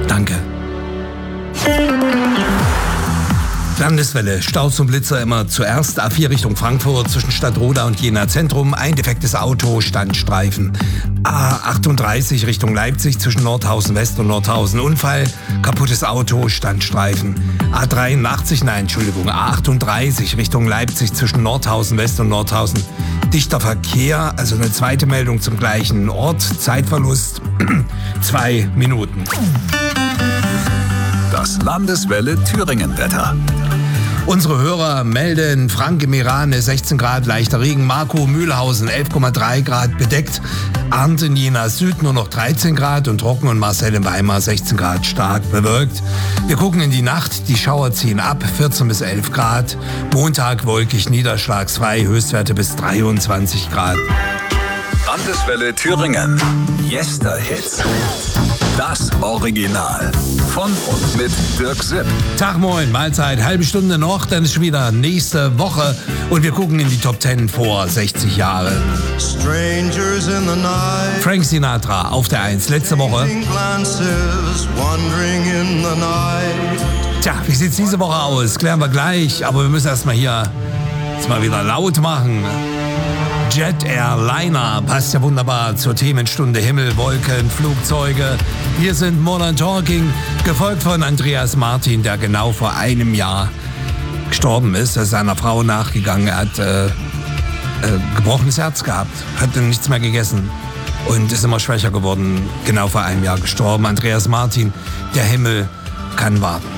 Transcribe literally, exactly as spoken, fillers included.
Danke. Landeswelle, Stau zum Blitzer immer zuerst. A vier Richtung Frankfurt zwischen Stadtroda und Jena Zentrum. Ein defektes Auto, Standstreifen. A achtunddreißig Richtung Leipzig zwischen Nordhausen West und Nordhausen. Unfall, kaputtes Auto, Standstreifen. A dreiundachtzig, nein, Entschuldigung, A achtunddreißig Richtung Leipzig zwischen Nordhausen West und Nordhausen. Dichter Verkehr, also eine zweite Meldung zum gleichen Ort. Zeitverlust, zwei Minuten. Das Landeswelle Thüringen-Wetter. Unsere Hörer melden: Frank im Iran sechzehn Grad, leichter Regen. Marco Mühlhausen elf Komma drei Grad bedeckt. Arndt in Jena Süd nur noch dreizehn Grad und trocken. Und Marcel in Weimar sechzehn Grad, stark bewölkt. Wir gucken in die Nacht, die Schauer ziehen ab, vierzehn bis elf Grad. Montag wolkig, niederschlagsfrei, Höchstwerte bis dreiundzwanzig Grad. Landeswelle Thüringen. Yesterhits. Das Original. Von und mit Dirk Sipp. Tag, moin, Mahlzeit, halbe Stunde noch, dann ist schon wieder nächste Woche und wir gucken in die Top zehn vor sechzig Jahre. Strangers in the night. Frank Sinatra auf der eins, letzte Woche. Glances wandering in the night. Tja, wie sieht's diese Woche aus? Klären wir gleich, aber wir müssen erstmal hier jetzt mal wieder laut machen. Jet Airliner passt ja wunderbar zur Themenstunde Himmel, Wolken, Flugzeuge. Wir sind Modern Talking, gefolgt von Andreas Martin, der genau vor einem Jahr gestorben ist. Er ist seiner Frau nachgegangen. Er hat äh, äh, gebrochenes Herz gehabt, hat dann nichts mehr gegessen und ist immer schwächer geworden. Genau vor einem Jahr gestorben. Andreas Martin, der Himmel kann warten.